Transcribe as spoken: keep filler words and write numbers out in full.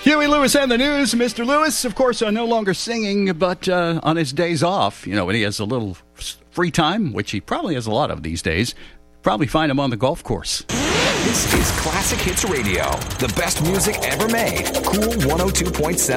Huey Lewis and the News. Mister Lewis, of course, uh, no longer singing, but uh, on his days off, you know, when he has a little free time, which he probably has a lot of these days, probably find him on the golf course. This is Classic Hits Radio, the best music ever made. Cool one oh two point seven.